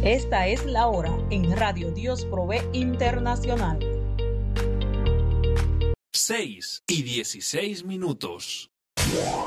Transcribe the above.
Esta es la hora en Radio Dios Provee Internacional. 6:16.